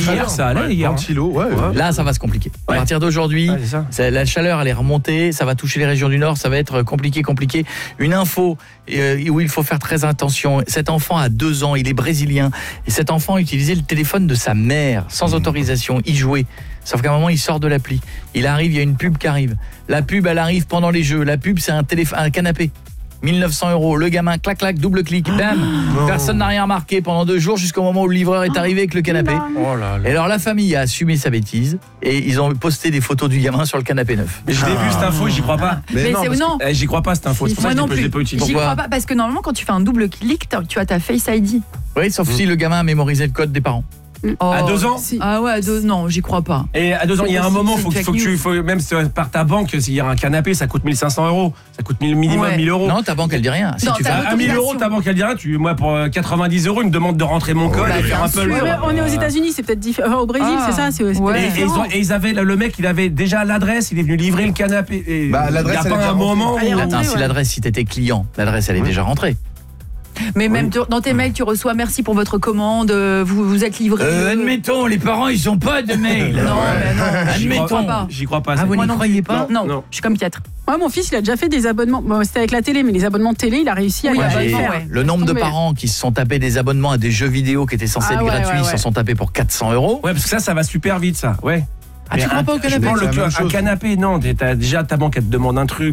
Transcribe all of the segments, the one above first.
hier, ça allait hier. Ventilo, ouais. Là, ça va se compliquer. À partir d'aujourd'hui, la chaleur, elle est remontée, ça va toucher les régions du Nord, ça va être compliqué. Une info où il faut faire très attention. Cet enfant a 2 ans, il est brésilien, et cet enfant utilisait le téléphone de sa mère, sans autorisation, il jouait. Sauf qu'à un moment, il sort de l'appli. Il arrive, il y a une pub qui arrive. La pub, elle arrive pendant les jeux. La pub, c'est un canapé. 1 900 €, le gamin, clac, clac, double clic, bam. Personne n'a rien remarqué pendant 2 jours jusqu'au moment où le livreur est arrivé avec le canapé. Et alors la famille a assumé sa bêtise et ils ont posté des photos du gamin sur le canapé neuf. Mais je l'ai vu cette info, j'y crois pas. Mais non. J'y crois pas cette info, c'est pour ça que je l'ai pas utilisé. J'y crois pas parce que normalement quand tu fais un double clic, tu as ta Face ID. Oui, sauf si le gamin a mémorisé le code des parents. À 2 ans Ah ouais, non, j'y crois pas. Et à 2 ans, il y a un moment, faut que même par ta banque, s'il y a un canapé, ça coûte 1 500 €. Ça coûte minimum 1 000 €. Non, ta banque, elle dit rien. Si tu fais 1 000 €, ta banque, elle dit rien. Moi, pour 90 €, ils me demandent de rentrer mon code et faire un peu le... On est aux États-Unis, c'est peut-être différent. Au Brésil, c'est ça, c'est différent. Et ils avaient, le mec, il avait déjà l'adresse, il est venu livrer le canapé. Il n'y a pas un moment où... Attends, si l'adresse, si t'étais client, l'adresse, elle est déjà rentrée. Mais même dans tes mails, tu reçois merci pour votre commande, vous êtes livré. Admettons, les parents, ils ont pas de mail. Non, mais non, admettons. J'y crois pas. Ah, vous n'y croyez pas? Non, je suis comme Pietre. Moi, mon fils, il a déjà fait des abonnements. Bon, c'était avec la télé, mais les abonnements de télé, il a réussi à les faire. Le nombre de parents qui se sont tapés des abonnements à des jeux vidéo qui étaient censés être gratuits, s'en sont tapés pour 400 €. Ouais, parce que ça va super vite, ça. Ouais. Ah, tu crois pas au canapé? Un canapé, non, déjà ta banque elle te demande un truc,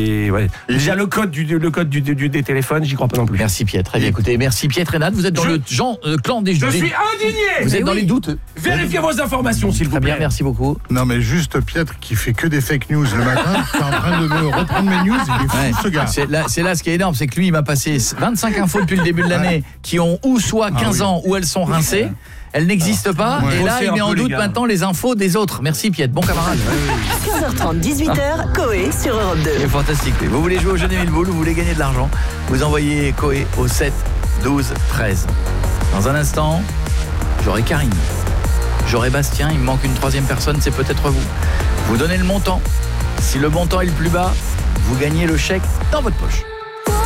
déjà le code des téléphones, j'y crois pas non plus. Merci Pietre. Très bien, écoutez, merci Pietre et Nat, vous êtes dans le clan des jeux. Je suis indigné. Vous êtes dans les doutes. Vérifiez vos informations s'il vous plaît. Très bien, merci beaucoup. Non mais juste Pietre qui fait que des fake news le matin, qui est en train de me reprendre mes news, il est fou ce gars. C'est là ce qui est énorme, c'est que lui il m'a passé 25 infos depuis le début de l'année qui ont ou soit 15 ans ou elles sont rincées. Elles n'existent pas, et là il met en doute maintenant les infos des autres. Merci Pietre, bon camarade. 15h30, 18h, Coé sur Europe 2. C'est fantastique. Vous voulez jouer au jeu des 1000 boules, vous voulez gagner de l'argent, vous envoyez Coé au 7 12 13. Dans un instant, j'aurai Karine, j'aurai Bastien, il me manque une 3e personne, c'est peut-être vous. Vous donnez le montant. Si le montant est le plus bas, vous gagnez le chèque dans votre poche.